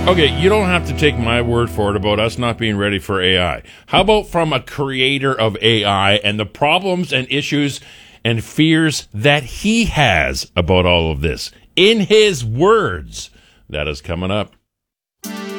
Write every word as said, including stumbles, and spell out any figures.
Okay, you don't have to take my word for it about us not being ready for A I. How about from a creator of A I and the problems and issues and fears that he has about all of this? In his words. That is coming up.